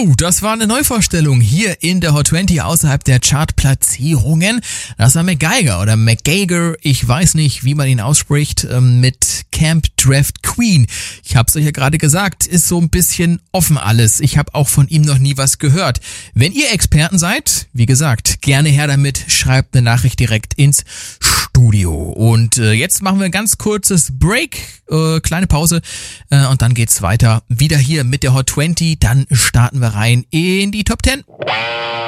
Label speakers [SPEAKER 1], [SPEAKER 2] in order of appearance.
[SPEAKER 1] Jo, das war eine Neuvorstellung hier in der Hot 20 außerhalb der Chartplatzierungen. Das war MacGyver oder MacGyver, ich weiß nicht, wie man ihn ausspricht, mit Camp Draft Queen. Ich hab's euch ja gerade gesagt, ist so ein bisschen offen alles. Ich habe auch von ihm noch nie was gehört. Wenn ihr Experten seid, wie gesagt, gerne her damit, schreibt eine Nachricht direkt ins Studio. Und jetzt machen wir ein ganz kurzes Break, kleine Pause und dann geht's weiter. Wieder hier mit der Hot 20, dann starten wir rein in die Top 10.